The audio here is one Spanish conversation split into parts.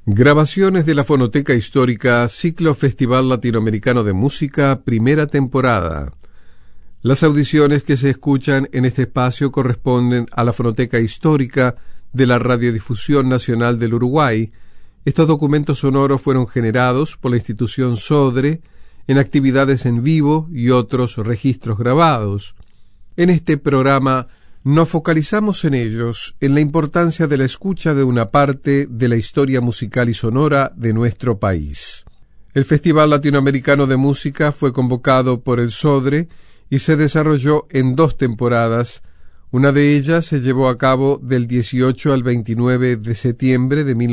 Grabaciones de la Fonoteca Histórica, ciclo Festival Latinoamericano de Música, primera temporada. Las audiciones que se escuchan en este espacio corresponden a la Fonoteca Histórica de la Radiodifusión Nacional del Uruguay. Estos documentos sonoros fueron generados por la institución SODRE en actividades en vivo y otros registros grabados. En este programa nos focalizamos en ellos, en la importancia de la escucha de una parte de la historia musical y sonora de nuestro país. El Festival Latinoamericano de Música fue convocado por el SODRE y se desarrolló en 2 temporadas. Una de ellas se llevó a cabo del 18 al 29 de septiembre de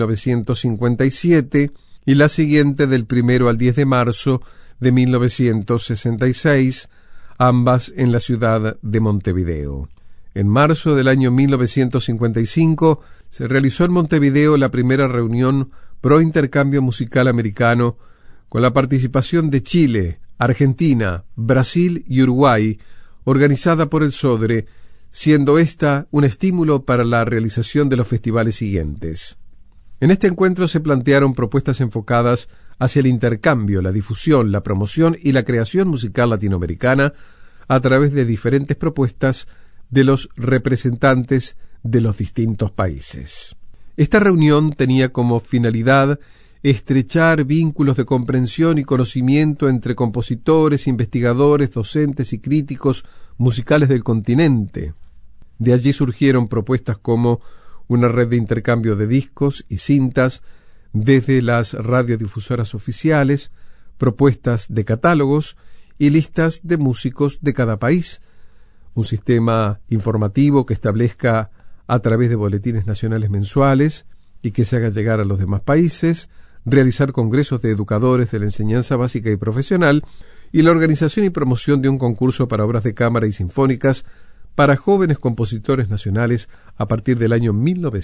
1957 y la siguiente del 1 al 10 de marzo de 1966, ambas en la ciudad de Montevideo. En marzo del año 1955 se realizó en Montevideo la primera reunión pro intercambio musical americano con la participación de Chile, Argentina, Brasil y Uruguay, organizada por el SODRE, siendo esta un estímulo para la realización de los festivales siguientes. En este encuentro se plantearon propuestas enfocadas hacia el intercambio, la difusión, la promoción y la creación musical latinoamericana a través de diferentes propuestas de los representantes de los distintos países. Esta reunión tenía como finalidad estrechar vínculos de comprensión y conocimiento entre compositores, investigadores, docentes y críticos musicales del continente. De allí surgieron propuestas como una red de intercambio de discos y cintas desde las radiodifusoras oficiales, propuestas de catálogos y listas de músicos de cada país, un sistema informativo que establezca a través de boletines nacionales mensuales y que se haga llegar a los demás países, realizar congresos de educadores de la enseñanza básica y profesional y la organización y promoción de un concurso para obras de cámara y sinfónicas para jóvenes compositores nacionales a partir del año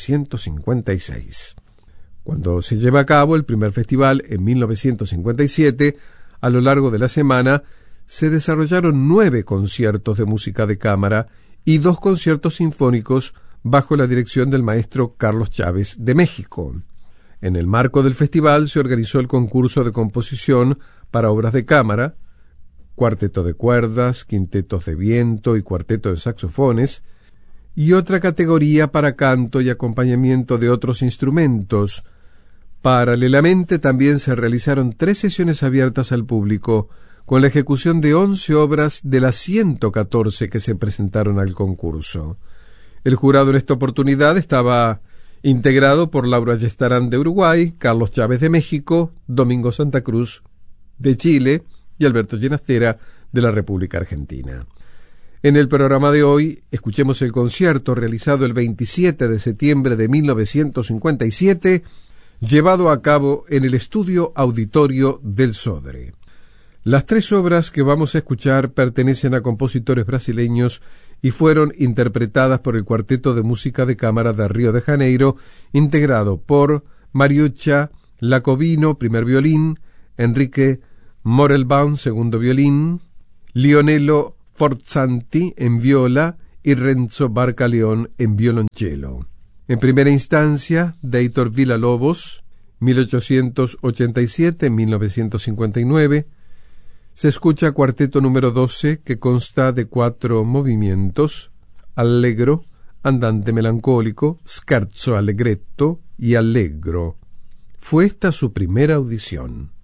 1956. Cuando se lleva a cabo el primer festival en 1957, a lo largo de la semana se desarrollaron 9 conciertos de música de cámara y 2 conciertos sinfónicos bajo la dirección del maestro Carlos Chávez de México. En el marco del festival se organizó el concurso de composición para obras de cámara, cuarteto de cuerdas, quintetos de viento y cuarteto de saxofones, y otra categoría para canto y acompañamiento de otros instrumentos. Paralelamente también se realizaron 3 sesiones abiertas al público, con la ejecución de 11 obras de las 114 que se presentaron al concurso. El jurado en esta oportunidad estaba integrado por Laura Ayestarán de Uruguay, Carlos Chávez de México, Domingo Santa Cruz de Chile y Alberto Ginastera de la República Argentina. En el programa de hoy escuchemos el concierto realizado el 27 de septiembre de 1957, llevado a cabo en el estudio auditorio del SODRE. Las 3 obras que vamos a escuchar pertenecen a compositores brasileños y fueron interpretadas por el Cuarteto de Música de Cámara de Río de Janeiro, integrado por Mariuccia Lacovino, primer violín, Enrique Morelbaum, segundo violín, Lionello Forzanti en viola y Renzo Barcaleón en violonchelo. En primera instancia, Heitor Villa-Lobos, 1887-1959, se escucha cuarteto número 12, que consta de 4 movimientos: allegro, andante melancólico, scherzo allegretto y allegro. Fue esta su primera audición.